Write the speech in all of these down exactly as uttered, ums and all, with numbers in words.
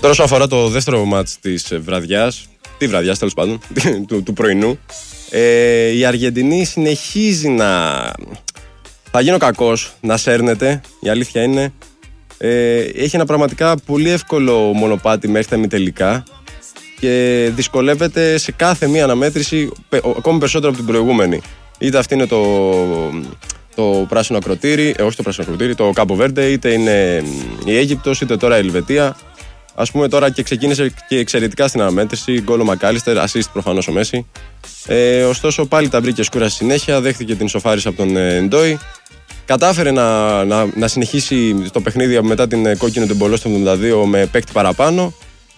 Τώρα, όσο αφορά το δεύτερο μάτς της βραδιάς, τη βραδιά τέλος πάντων, του, του πρωινού, ε, η Αργεντινή συνεχίζει να. Θα γίνω κακός, να σέρνεται. Η αλήθεια είναι. Ε, έχει ένα πραγματικά πολύ εύκολο μονοπάτι μέχρι τα ημιτελικά και δυσκολεύεται σε κάθε μία αναμέτρηση ακόμη περισσότερο από την προηγούμενη. Είτε αυτή είναι το, το πράσινο ακροτήρι, ε, όχι το πράσινο ακροτήρι, το Κάπο Βέρντε, είτε είναι η Αίγυπτος, είτε τώρα η Ελβετία. Ας πούμε τώρα και ξεκίνησε και εξαιρετικά στην αναμέτρηση. Γκολ ο Μακάλιστερ, assist προφανώς ο Μέση. Ε, ωστόσο πάλι τα βρήκε σκούρα στη συνέχεια, δέχτηκε την ισοφάριση από τον ε, Ντόι. Κατάφερε να, να, να συνεχίσει το παιχνίδι μετά την κόκκινη του Μπολό στο εβδομήντα δύο με παίκτη παραπάνω.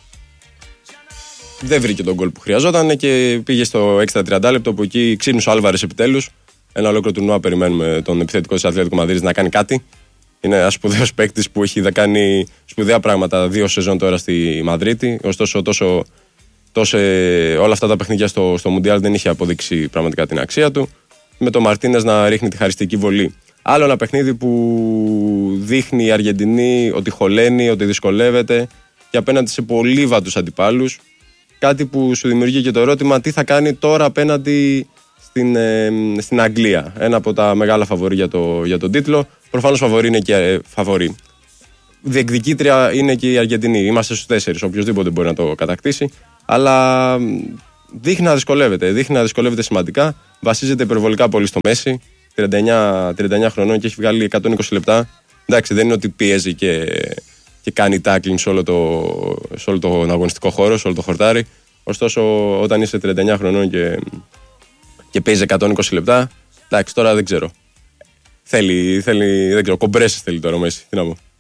Δεν βρήκε τον γκολ που χρειαζόταν και πήγε στο έξτρα τριάντα λεπτό που εκεί ξύπνησε ο Άλβαρες επιτέλους. Ένα ολόκληρο τουρνουά περιμένουμε τον επιθετικό της Ατλέτικο Μαδρίτης να κάνει κάτι. Είναι ένας σπουδαίος παίκτης που έχει κάνει σπουδαία πράγματα δύο σεζόν τώρα στη Μαδρίτη. Ωστόσο, τόσο, τόσο, όλα αυτά τα παιχνίδια στο, στο Μουντιάλ δεν είχε αποδείξει πραγματικά την αξία του. Με τον Μαρτίνες να ρίχνει τη χαριστική βολή. Άλλο ένα παιχνίδι που δείχνει η Αργεντινή ότι χωλαίνει, ότι δυσκολεύεται και απέναντι σε πολύ βατούς αντιπάλους. Κάτι που σου δημιουργεί και το ερώτημα τι θα κάνει τώρα απέναντι στην, ε, στην Αγγλία. Ένα από τα μεγάλα φαβορί για, το, για τον τίτλο. Προφανώς φαβορί είναι και ε, φαβορί. Διεκδικήτρια είναι και η Αργεντινή. Είμαστε στους τέσσερις, οποιοδήποτε μπορεί να το κατακτήσει. Αλλά δείχνει να δυσκολεύεται. Δείχνει να δυσκολεύεται σημαντικά. Βασίζεται υπερβολικά πολύ στο Μέση. τριάντα εννιά χρονών και έχει βγάλει εκατόν είκοσι λεπτά. Εντάξει, δεν είναι ότι πιέζει και, και κάνει tackling σε όλο, το, σε όλο τον αγωνιστικό χώρο, σε όλο το χορτάρι. Ωστόσο, όταν είσαι τριάντα εννιά χρονών και, και παίζει εκατόν είκοσι λεπτά, εντάξει, τώρα δεν ξέρω. Θέλει, θέλει δεν ξέρω, κομπρέσες θέλει τώρα ο Μέση. Τι να πω.